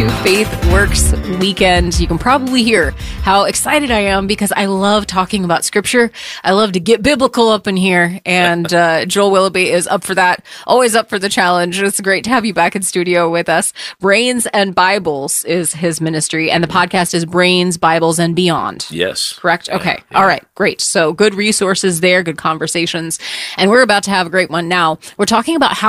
to Faith Works Weekend. You can probably hear how excited I am because I love talking about Scripture. I love to get biblical up in here, and Joel Willoughby is up for that, always up for the challenge. It's great to have you back in studio with us. Brains and Bibles is his ministry, and the podcast is Brains, Bibles, and Beyond. Yes. Correct? Okay. Yeah. All right. Great. So good resources there, good conversations, and we're about to have a great one now. We're talking about how